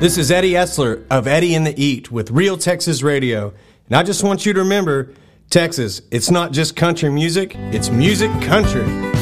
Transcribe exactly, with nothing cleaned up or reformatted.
This is Eddie Essler of Eddie and the Eat with Real Texas Radio. And I just want you to remember, Texas, it's not just country music, it's music country.